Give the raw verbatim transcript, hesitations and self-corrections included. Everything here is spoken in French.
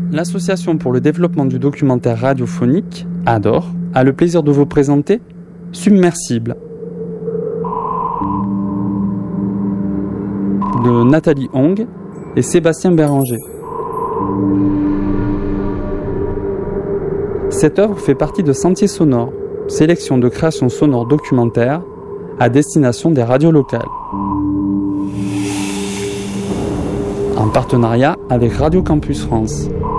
L'Association pour le développement du documentaire radiophonique, A D O R, a le plaisir de vous présenter Submersible de Nathalie Hong et Sébastien Béranger. Cette œuvre fait partie de Sentiers sonores, sélection de créations sonores documentaires à destination des radios locales. En partenariat avec Radio Campus France.